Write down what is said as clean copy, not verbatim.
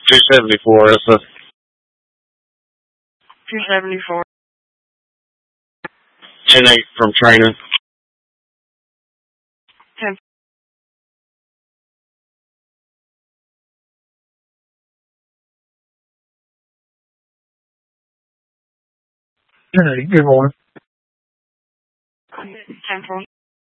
274, is it? 274. 10-8 from training. 10. Good morning. 10-4.